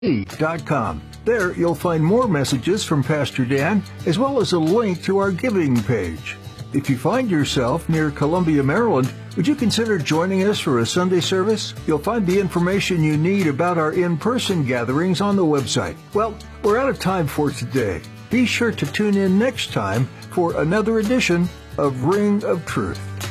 ring.com. There you'll find more messages from Pastor Dan, as well as a link to our giving page. If you find yourself near Columbia, Maryland, would you consider joining us for a Sunday service? You'll find the information you need about our in-person gatherings on the website. Well, we're out of time for today. Be sure to tune in next time for another edition of Ring of Truth.